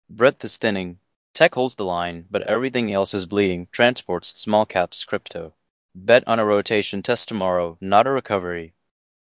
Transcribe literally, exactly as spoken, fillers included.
Breadth is thinning. Tech holds the line, but everything else is bleeding. Transports, small caps, crypto. Bet on a rotation test tomorrow, not a recovery.